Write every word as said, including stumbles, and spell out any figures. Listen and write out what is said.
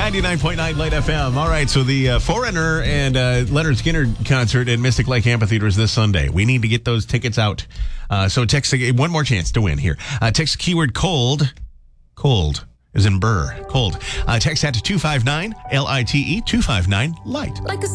ninety-nine point nine Light F M. All right, so the uh, Foreigner and uh, Leonard Skinner concert at Mystic Lake Amphitheater is this Sunday. We need to get those tickets out. Uh, so text one more chance to win here. Uh, text keyword cold. Cold is in Burr. Cold. Uh, text that to two five nine L I T E two five nine Light. Like a